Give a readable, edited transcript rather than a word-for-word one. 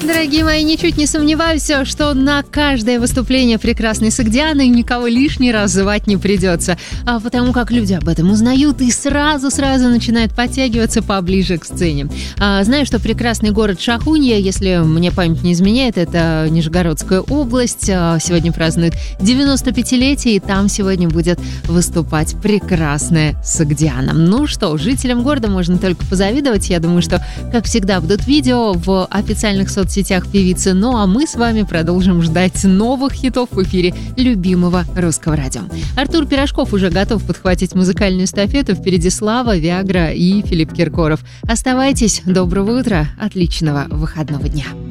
Дорогие мои, ничуть не сомневаюсь, что на каждое выступление прекрасной Согдианы никого лишний раз звать не придется, потому как люди об этом узнают и сразу начинают подтягиваться поближе к сцене. Знаю, что прекрасный город Шахунья, если мне память не изменяет, это Нижегородская область, сегодня празднует 95-летие, и там сегодня будет выступать прекрасная Согдиана. Ну что, жителям города можно только позавидовать. Я думаю, что, как всегда, будут видео в официальных соцсетях певицы. Ну а мы с вами продолжим ждать новых хитов в эфире любимого русского радио. Артур Пирожков уже готов подхватить музыкальную эстафету. Впереди Слава, Виагра и Филипп Киркоров. Оставайтесь. Доброго утра. Отличного выходного дня.